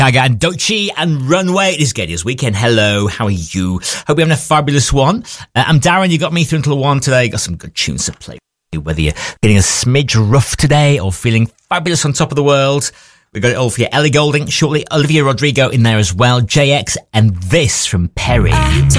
Gaga and Doechii and Runway. It is Gedia's weekend. Hello, how are you? Hope you're having a fabulous one. I'm Darren, you got me through until 1 today. Got some good tunes to play. Whether you're feeling a smidge rough today or feeling fabulous on top of the world, we've got it all for you. Ellie Goulding, shortly Olivia Rodrigo in there as well, JX, and this from Perry.